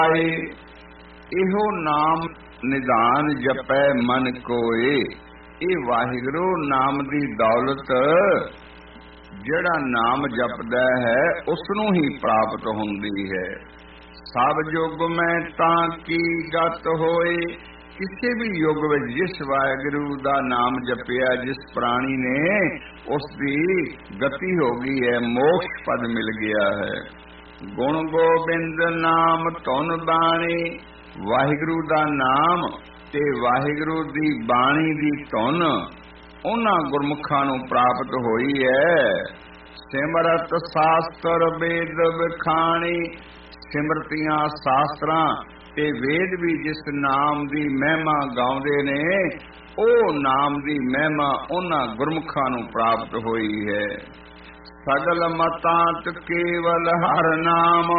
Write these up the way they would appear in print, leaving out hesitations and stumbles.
ਆਏ ਇਹੋ ਨਾਮ ਨਿਧਾਨ ਜਪੈ ਮਨ ਕੋਏ। ਇਹ ਵਾਹਿਗੁਰੂ ਨਾਮ ਦੀ ਦੌਲਤ ਜਿਹੜਾ ਨਾਮ ਜਪਦਾ ਹੈ ਉਸ ਨੂੰ ਹੀ ਪ੍ਰਾਪਤ ਹੁੰਦੀ ਹੈ। ਸਭ ਯੁੱਗ ਮੈਂ ਤਾਂ ਕੀ ਗਤ ਹੋਏ। ਕਿਸੇ ਵੀ ਯੁੱਗ ਵਿੱਚ ਜਿਸ ਵਾਹਿਗੁਰੂ ਦਾ ਨਾਮ ਜਪਿਆ ਜਿਸ ਪ੍ਰਾਣੀ ਨੇ ਉਸ ਦੀ ਗਤੀ ਹੋ ਗਈ ਹੈ, ਮੋਕਸ਼ ਪਦ ਮਿਲ ਗਿਆ ਹੈ। ਗੁਣ ਗੋਬਿੰਦ ਨਾਮ ਧੁਨ ਬਾਣੀ। ਵਾਹਿਗੁਰੂ ਦਾ ਨਾਮ ਤੇ ਵਾਹਿਗੁਰੂ ਦੀ ਬਾਣੀ ਦੀ ਧੁਨ ਉਹਨਾਂ ਗੁਰਮੁਖਾਂ ਨੂੰ ਪ੍ਰਾਪਤ ਹੋਈ ਹੈ। ਸਿਮਰਤ ਸ਼ਾਸਤਰ ਵੇਦ ਵਿਖਾਣੀ। ਸਿਮਰਤੀਆਂ ਸ਼ਾਸਤਰਾਂ ਤੇ ਵੇਦ ਵੀ ਜਿਸ ਨਾਮ ਦੀ ਮਹਿਮਾ ਗਾਉਂਦੇ ਨੇ ਉਹ ਨਾਮ ਦੀ ਮਹਿਮਾ ਉਹਨਾਂ ਗੁਰਮੁਖਾਂ ਨੂੰ ਪ੍ਰਾਪਤ ਹੋਈ ਹੈ। ਸਗਲ ਮਤਾਂ ਚ ਕੇਵਲ ਹਰ ਨਾਮ।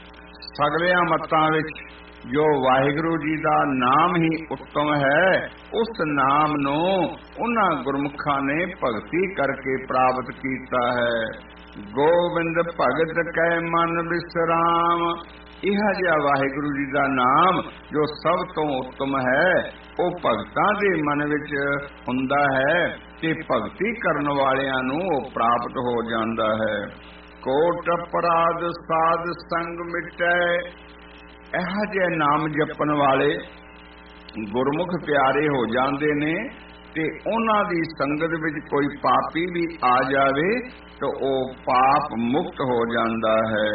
ਸਗਲਿਆਂ ਮਤਾਂ ਵਿੱਚ ਜੋ ਵਾਹਿਗੁਰੂ ਜੀ ਦਾ ਨਾਮ ਹੀ ਉੱਤਮ ਹੈ, ਉਸ ਨਾਮ ਨੂੰ ਉਹਨਾਂ ਗੁਰਮੁਖਾਂ ਨੇ ਭਗਤੀ ਕਰਕੇ ਪ੍ਰਾਪਤ ਕੀਤਾ ਹੈ। ਗੋਬਿੰਦ ਭਗਤ ਕੈ ਮਨ ਵਿਸਰਾਮ। ਇਹ ਜਿਹਾ ਵਾਹਿਗੁਰੂ ਜੀ ਦਾ ਨਾਮ ਜੋ ਸਭ ਤੋਂ ਉੱਤਮ ਹੈ ਉਹ ਭਗਤਾਂ ਦੇ ਮਨ ਵਿੱਚ ਹੁੰਦਾ ਹੈ ਤੇ ਭਗਤੀ ਕਰਨ ਵਾਲਿਆਂ ਨੂੰ ਉਹ ਪ੍ਰਾਪਤ ਹੋ ਜਾਂਦਾ ਹੈ। ਕੋਟ ਅਪਰਾਧ ਸਾਧ ਸੰਗ ਮਿਟੈ। ਇਹੋ ਜਿਹੇ ਨਾਮ ਜਪਣ ਵਾਲੇ ਗੁਰਮੁਖ ਪਿਆਰੇ ਹੋ ਜਾਂਦੇ ਨੇ ਤੇ ਉਹਨਾਂ ਦੀ ਸੰਗਤ ਵਿੱਚ ਕੋਈ ਪਾਪੀ ਵੀ ਆ ਜਾਵੇ ਤਾਂ ਉਹ ਪਾਪ ਮੁਕਤ ਹੋ ਜਾਂਦਾ ਹੈ।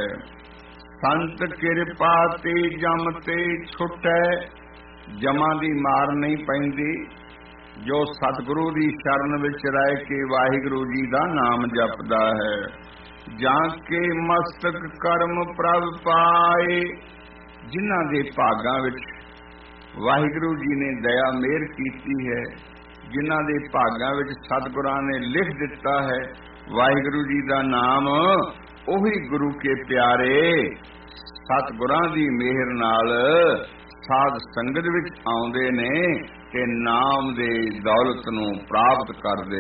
ਸੰਤ ਕਿਰਪਾ ਤੇ ਜਮ ਤੇ ਛੁਟੈ। ਜਮਾਂ ਦੀ ਮਾਰ ਨਹੀਂ ਪੈਂਦੀ ਜੋ ਸਤਿਗੁਰੂ ਦੀ ਸ਼ਰਨ ਵਿੱਚ ਰਹਿ ਕੇ ਵਾਹਿਗੁਰੂ ਜੀ ਦਾ ਨਾਮ ਜਪਦਾ ਹੈ। ਜਾਂ ਕੇ ਮਸਤਕ ਕਰਮ ਪ੍ਰਭ ਪਾਏ। ਜਿਨ੍ਹਾਂ ਦੇ ਭਾਗਾਂ ਵਿੱਚ ਵਾਹਿਗੁਰੂ ਜੀ ਨੇ ਦਇਆ ਮਿਹਰ ਕੀਤੀ ਹੈ, ਜਿਨ੍ਹਾਂ ਦੇ ਭਾਗਾਂ ਵਿੱਚ ਸਤਿਗੁਰਾਂ ਨੇ ਲਿਖ ਦਿੱਤਾ ਹੈ ਵਾਹਿਗੁਰੂ ਜੀ ਦਾ ਨਾਮ, ਉਹੀ ਗੁਰੂ ਕੇ ਪਿਆਰੇ ਸਤਿਗੁਰਾਂ ਦੀ ਮਿਹਰ ਨਾਲ ਸਾਧ ਸੰਗਤ ਵਿੱਚ ਆਉਂਦੇ ਨੇ ਤੇ ਨਾਮ ਦੇ ਦੌਲਤ ਨੂੰ ਪ੍ਰਾਪਤ ਕਰਦੇ